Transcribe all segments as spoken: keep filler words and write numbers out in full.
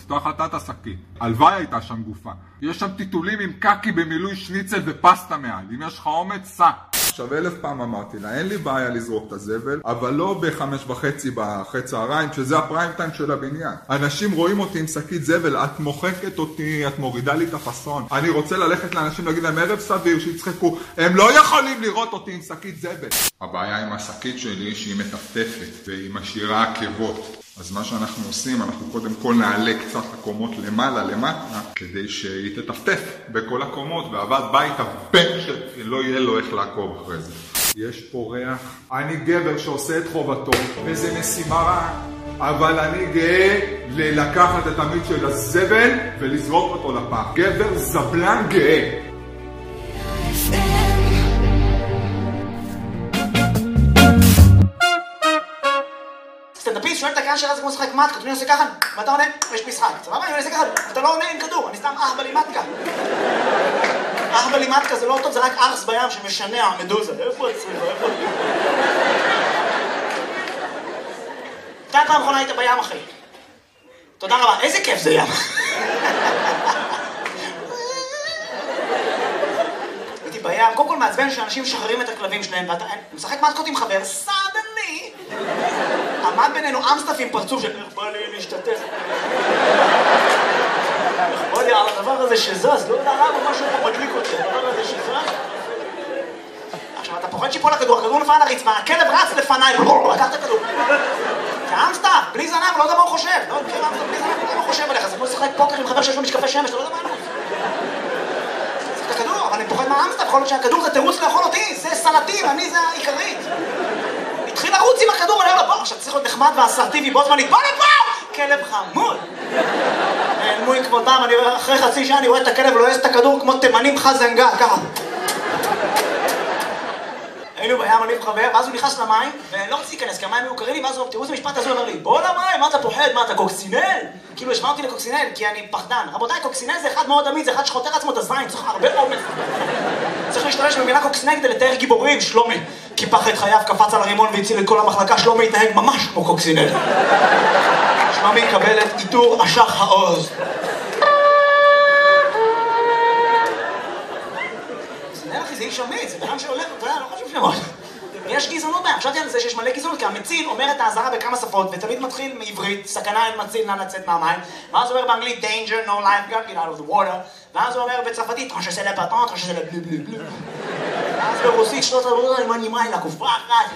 לפתוח לך את השקית. הלוואי הייתה שם גופה. יש שם טיטולים עם קקי במילוי שניצל ופסטה מעל. אם יש לך אומץ, סע. עכשיו אלף פעם אמרתי לה, אין לי בעיה לזרוק את הזבל, אבל לא בחמש וחצי בחצי צהריים, שזה הפריים טיים של הבניין. אנשים רואים אותי עם שקית זבל, את מוחקת אותי, את מורידה לי את הפסון. אני רוצה ללכת לאנשים להגיד להם ערב סביר, שיצחקו, הם לא יכולים לראות אותי עם שקית זבל. הבעיה עם השקית שלי שהיא מטפטפת והיא משאירה עקבות. אז מה שאנחנו עושים, אנחנו קודם כל נעלה קצת הקומות למעלה, למטה, כדי שהיא תטפטף בכל הקומות, ועבד בית הבן שלא יהיה לו איך לעקוב אחרי זה. יש פה ריח. אני גבר שעושה את חובתו, וזה משימה רעה, אבל אני גאה לקחת את המיץ של הזבל ולזרוק אותו לפח. גבר זבלן גאה. סטנדאפיסט שואל את הקהל שלה זה כמו לשחק מתקה, אני עושה ככה, ואתה עונה, יש משחק. סבבה, אני עושה ככה, אתה לא עונה עם כדור, אני סתם אח בלי מתקה. אח בלי מתקה זה לא טוב, זה רק ארס בים שמשנע מדוזה. איפה הצריך? איפה? אתה פעם אחרונה היית בים, אחי. תודה רבה, איזה כיף זה ים. הייתי בים, קודם כל מעצבן שאנשים משחררים את הכלבים שלהם, ואתה משחק מתקות עם חבר, סדני. עמד בינינו אמסטף עם פרצוף של איך בא לי להשתתף. איך בא לי על הדבר הזה שזז, לא יודע למה משהו פה מדליק אותי, הדבר הזה שזז. עכשיו אתה פוחד שיפול הכדור, הכדור נפל על הרצפה, הכלב רץ לפניי, לקח את הכדור. זה אמסטף, בלי זנב, לא יודע מה הוא חושב. לא יודע בלי זנב, לא יודע מה הוא חושב עליך, זה כמו לשחק פוקר עם חבר שיש לו משקפי שמש, אתה לא יודע מה הוא. זה את הכדור, אבל אני פוחד מהאמסטף, יכול להיות שהכדור זה תירוץ לאכול אותי, זה סלטי ואני זה העיקרית. התחיל לרוץ עם הכדור, אני אומר לו, בוא, עכשיו צריך להיות נחמד ואסרטיבי, בו זמנית, בוא לפה! כלב חמוד! נעלמו עם כבודם, אני אחרי חצי שעה אני רואה את הכלב ולועס את הכדור כמו תימנים חזנגל, ככה. היינו בים, אני וחבר, ואז הוא נכנס למים, ולא רציתי להיכנס, כי המים היו קרים לי, ואז הוא, תראו איזה משפט הזה, הוא אומר לי, בוא למים, מה אתה פוחד, מה אתה קוקסינל? כאילו השמע אותי לקוקסינל, כי אני פחדן. רבותיי, קוקסינל זה אחד מאוד אמיץ, זה אחד שחותר עצמו את הזין, צריך הרבה אומץ. צריך להשתמש במילה קוקסינל כדי לתאר גיבורים, שלומי. קיפח את חייו, קפץ על הרימון והציל את כל המחלקה, שלומי התנהג ממש כמו קוקסינל. שלומי יקבל את עיטור אשך העוז. קוקסינל, אחי, זה איש אמיץ, זה בן שהולך, אתה יודע, לא חושב שמות. יש גזענות בהם, חשבתי על זה שיש מלא גזענות, כי המציל אומר את האזהרה בכמה שפות, ותמיד מתחיל מעברית, סכנה אין מציל, נא לצאת מהמים, ואז הוא אומר באנגלית, danger, no life, get out of the water, ואז הוא אומר בצרפתית, טרנשה זה לפטון, טרנשה זה לבלו בלו בלו, ואז ברוסית, שלוש עבודות, אני מנימה אלה, כופה אחת.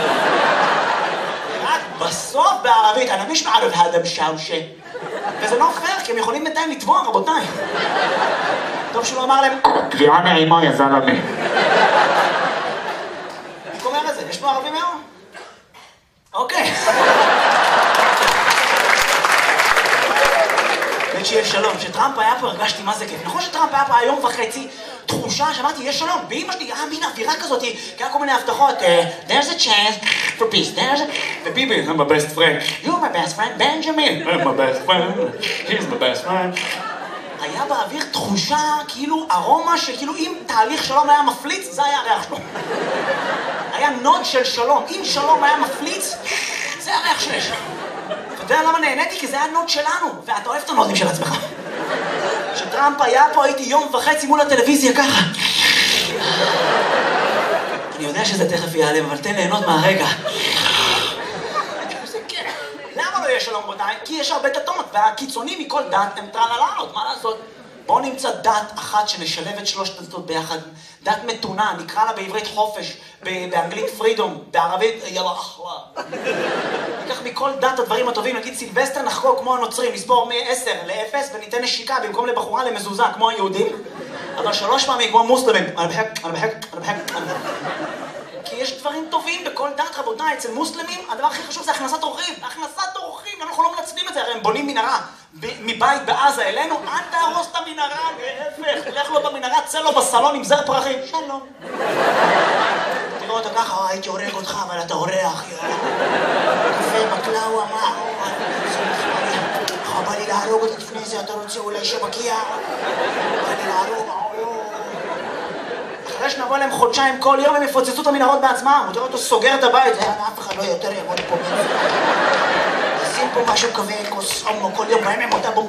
רק בסוף בערבית, אני מש מערב הדם שאושה, וזה לא פייר, כי הם יכולים בינתיים לתבוע, רבותיי. טוב שהוא אמר להם, קביעה נעימה יא זלמה. יש פה ערבים היום? אוקיי. באמת שיהיה שלום. כשטראמפ היה פה הרגשתי מה זה כיף. נכון שטראמפ היה פה היום וחצי תחושה, שמעתי, יש שלום. באמא שלי, היה מין אווירה כזאת, כי היה כל מיני הבטחות. There's a chance for peace. There's a... וביבי, I'm my best friend. You're my best friend, Benjamin. I'm my best friend. He's my best friend. היה באוויר תחושה, כאילו ארומה שכאילו אם תהליך שלום היה מפליץ, זה היה הריח שלו. היה נוד של שלום. אם שלום היה מפליץ, זה הריח שיש. אתה יודע למה נהניתי? כי זה היה נוד שלנו, ואתה אוהב את הנודים של עצמך. כשטראמפ היה פה הייתי יום וחצי מול הטלוויזיה ככה. אני יודע שזה תכף ייעלם, אבל תן ליהנות מהרגע. למה לא יהיה שלום רבותיי? כי יש הרבה דתות, והקיצונים מכל דת הם טרללות, מה לעשות? בואו נמצא דת אחת שנשלב את שלושת הדתות ביחד. דת מתונה, נקרא לה בעברית חופש, באנגלית פרידום, בערבית יאללה אחלה. ניקח מכל דת הדברים הטובים, נגיד סילבסטר נחגוג כמו הנוצרים, נספור מ-עשר ל-אפס וניתן נשיקה במקום לבחורה למזוזה כמו היהודים, אבל שלוש פעמים כמו מוסלמים. אני בחק, אני בחק, אני בחק, אני בחק. כי יש דברים טובים בכל דת, רבותיי. אצל מוסלמים הדבר הכי חשוב זה הכנסת אורחים. הכנסת אורחים, אנחנו לא מנצלים את זה, הרי הם בונים מנהרה מבית בעזה אלינו, אל תהרוס את המנהרה, להפך, לך לו במנהרה, צא לו בסלון עם זר פרחים, שלום. תראו אותו ככה, הייתי הורג אותך, אבל אתה אורח, קפה, בקלאווה, מה? בא לי להרוג אותי לפני זה, אתה רוצה אולי שבקיע? בא לי להרוג, אחרי שנבוא להם חודשיים כל יום הם יפוצצו את המנהרות בעצמם, הוא תראה אותו סוגר את הבית, אף אחד לא יותר יבוא לפה. שים פה משהו כזה, כוס אומו כל יום, בהם הם אותה בום